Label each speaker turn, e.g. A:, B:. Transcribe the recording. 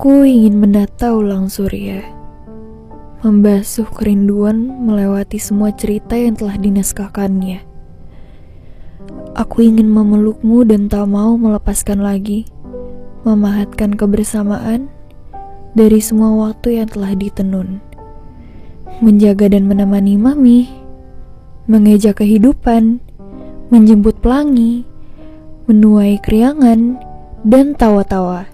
A: Aku ingin mendata ulang surya, membasuh kerinduan melewati semua cerita yang telah dinaskahkannya. Aku ingin memelukmu dan tak mau melepaskan lagi, memahatkan kebersamaan dari semua waktu yang telah ditenun. Menjaga dan menemani mami, mengeja kehidupan, menjemput pelangi, menuai keriangan, dan tawa-tawa.